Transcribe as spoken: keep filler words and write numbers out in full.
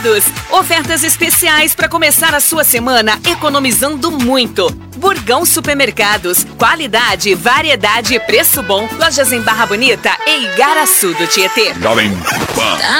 Ofertas especiais para começar a sua semana economizando muito. Burgão Supermercados. Qualidade, variedade e preço bom. Lojas em Barra Bonita e Igaraçu do Tietê. Jovem Pan.